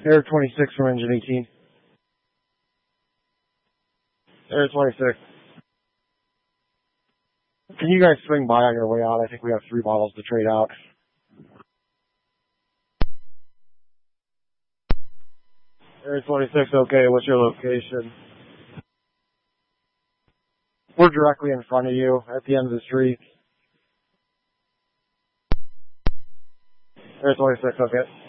Air 26 from engine 18. Air 26. Can you guys swing by on your way out? I think we have 3 bottles to trade out. Air 26, okay, what's your location? We're directly in front of you at the end of the street. Air 26, okay.